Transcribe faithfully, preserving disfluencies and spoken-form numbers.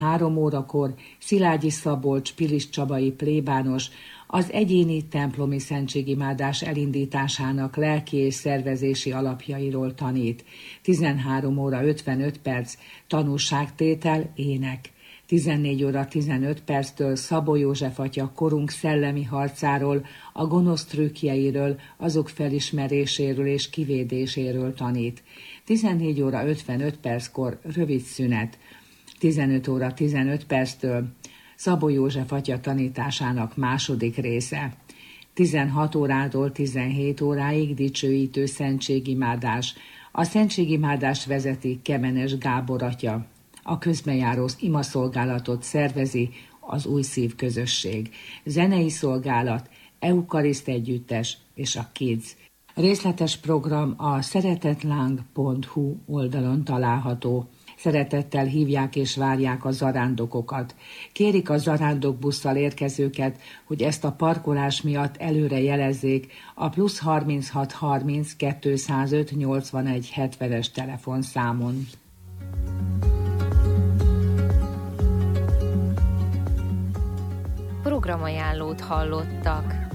Három órakor Szilágyi Szabolcs Pilis Csabai plébános az egyéni templomi szentségimádás elindításának lelki és szervezési alapjairól tanít. tizenhárom óra ötvenöt perc tanúságtétel, ének. tizennégy óra tizenöt perctől Szabó József atya korunk szellemi harcáról, a gonosz trükkjeiről, azok felismeréséről és kivédéséről tanít. tizennégy óra ötvenöt perckor rövid szünet. tizenöt óra tizenöt perctől Szabó József atya tanításának második része. tizenhat órától tizenhét óráig dicsőítő szentségimádás. A szentségimádást vezeti Kemenes Gábor atya. A közbenjáró imaszolgálatot szervezi az Új Szív közösség. Zenei szolgálat, eukariszt együttes és a Kids. Részletes program a szeretetláng pont hu oldalon található. Szeretettel hívják és várják a zarándokokat. Kérik a zarándokbusszal érkezőket, hogy ezt a parkolás miatt előre jelezzék a plusz harminchat harminc kétszázöt nyolcvanegy hetvenes telefonszámon. Programajánlót hallottak.